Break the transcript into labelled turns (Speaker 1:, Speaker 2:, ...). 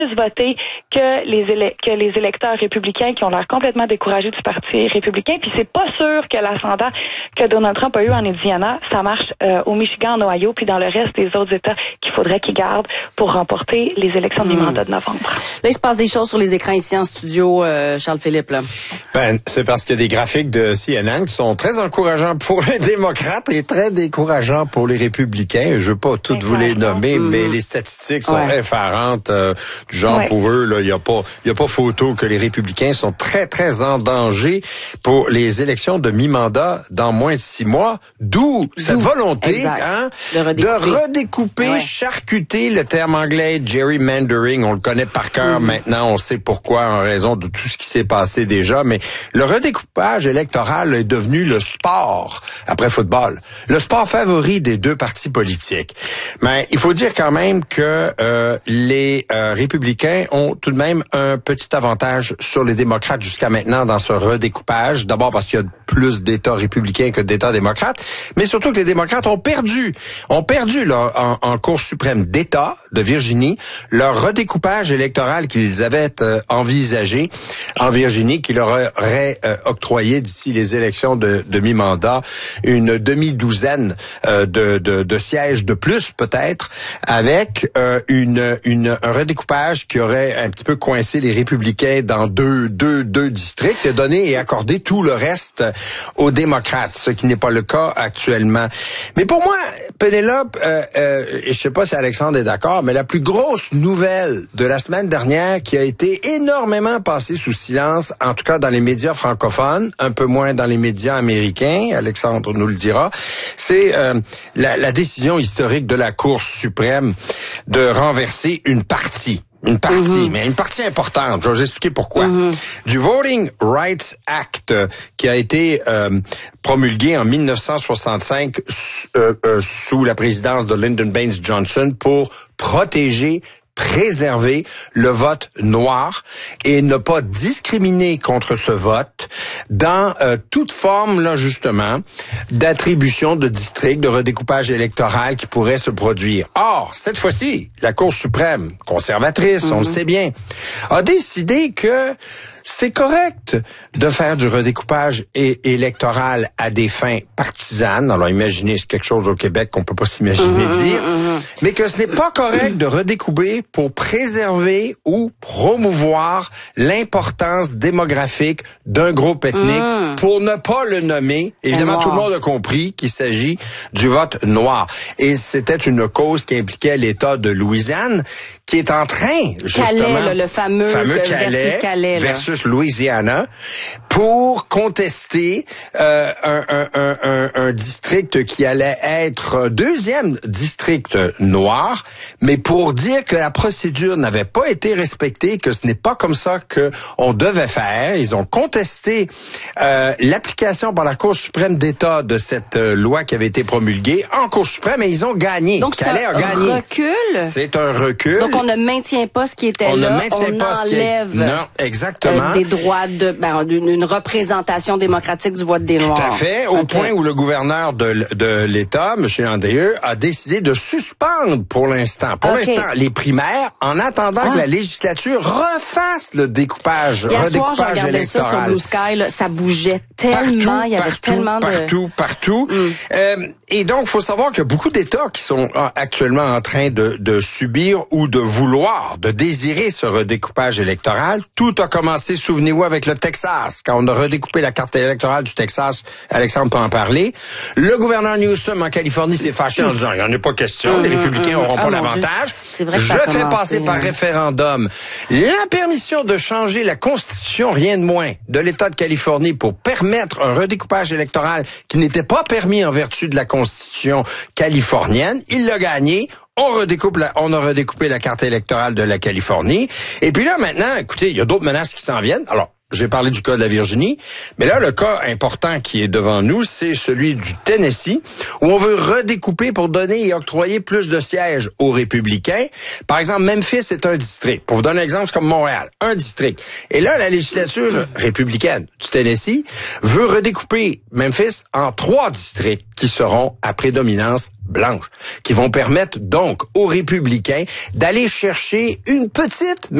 Speaker 1: voter que les électeurs républicains qui ont l'air complètement découragés du Parti républicain. Puis c'est pas sûr que l'ascendant que Donald Trump a eu en Indiana, ça marche au Michigan, en Ohio, puis dans le reste des autres États qu'il faudrait qu'il garde pour remporter les élections de mi-mandat de novembre.
Speaker 2: Là, il se passe des choses sur les écrans ici en studio, Charles-Philippe. Là.
Speaker 3: C'est parce qu'il y a des graphiques de CNN qui sont très encourageants pour les démocrates et très décourageants pour les républicains. Je veux pas toutes vous les nommer, mais les statistiques sont effarantes. Du genre, pour eux, là, il y a pas photo que les républicains sont très, très en danger pour les élections de mi-mandat dans moins de 6 mois. D'où cette volonté de redécouper, charcuter, le terme anglais gerrymandering. On le connaît par cœur maintenant. On sait pourquoi en raison de tout ce qui s'est passé déjà. Mais le redécoupage électoral est devenu le sport, après football, le sport favori des deux partis politiques. Mais il faut dire quand même que les républicains ont tout de même un petit avantage sur les démocrates jusqu'à maintenant dans ce redécoupage. D'abord parce qu'il y a plus d'États républicains que d'États démocrates, mais surtout que les démocrates ont perdu là, en Cour suprême d'État de Virginie leur redécoupage électoral qu'ils avaient envisagé en Virginie, qui leur aurait octroyé d'ici les élections de mi-mandat une demi-douzaine de sièges de plus peut-être, avec un redécoupage qui aurait un petit peu coincé les républicains dans deux districts et donné et accordé tout le reste aux démocrates, ce qui n'est pas le cas actuellement. Mais pour moi, Pénélope, je sais pas si Alexandre est d'accord, mais la plus grosse nouvelle de la semaine dernière qui a été énormément passée sous silence, en tout cas dans les médias francophones, un peu moins dans les médias américains, Alexandre nous le dira, c'est la décision historique de la Cour suprême de renverser une partie, mais une partie importante. Je vais vous expliquer pourquoi. Du Voting Rights Act qui a été promulgué en 1965 sous la présidence de Lyndon Baines Johnson pour préserver le vote noir et ne pas discriminer contre ce vote dans toute forme, là, justement, d'attribution de districts, de redécoupage électoral qui pourrait se produire. Or, cette fois-ci, la Cour suprême, conservatrice, on le sait bien, a décidé que c'est correct de faire du redécoupage électoral à des fins partisanes. Alors, imaginez, c'est quelque chose au Québec qu'on peut pas s'imaginer dire. Mais que ce n'est pas correct de redécouper pour préserver ou promouvoir l'importance démographique d'un groupe ethnique pour ne pas le nommer. Évidemment, tout le monde a compris qu'il s'agit du vote noir. Et c'était une cause qui impliquait l'État de Louisiane, qui est en train, justement...
Speaker 2: Calais, le fameux Calais
Speaker 3: versus Louisiana, pour contester un district qui allait être deuxième district noir, mais pour dire que la procédure n'avait pas été respectée, que ce n'est pas comme ça que on devait faire. Ils ont contesté l'application par la Cour suprême d'État de cette loi qui avait été promulguée en Cour suprême, et ils ont gagné.
Speaker 2: Donc c'est un recul.
Speaker 3: C'est un recul.
Speaker 2: Donc on ne maintient pas ce qui était là, on enlève
Speaker 3: non, exactement.
Speaker 2: Des droits d'une représentation démocratique du vote des Noirs.
Speaker 3: Tout à fait, au point où le gouverneur de l'État, M. Landrieu, a décidé de suspendre pour l'instant, les primaires, en attendant que la législature refasse le redécoupage
Speaker 2: électoral. Hier soir, je regardais ça sur Blue Sky, là, ça bougeait tellement, il y avait tellement de...
Speaker 3: Partout. Et donc, il faut savoir qu'il y a beaucoup d'États qui sont actuellement en train de subir ou de vouloir, de désirer ce redécoupage électoral. Tout a commencé, souvenez-vous, avec le Texas. Quand on a redécoupé la carte électorale du Texas, Alexandre peut en parler. Le gouverneur Newsom en Californie s'est fâché en disant, il n'y en a pas question, les républicains n'auront pas l'avantage.
Speaker 2: C'est vrai que
Speaker 3: je fais passer par référendum la permission de changer la Constitution, rien de moins, de l'État de Californie pour permettre un redécoupage électoral qui n'était pas permis en vertu de la Constitution californienne. Il l'a gagné. On a redécoupé la carte électorale de la Californie. Et puis là, maintenant, écoutez, il y a d'autres menaces qui s'en viennent. Alors, j'ai parlé du cas de la Virginie, mais là, le cas important qui est devant nous, c'est celui du Tennessee, où on veut redécouper pour donner et octroyer plus de sièges aux républicains. Par exemple, Memphis est un district. Pour vous donner un exemple, c'est comme Montréal, un district. Et là, la législature républicaine du Tennessee veut redécouper Memphis en 3 districts qui seront à prédominance blanche, qui vont permettre donc aux républicains d'aller chercher une petite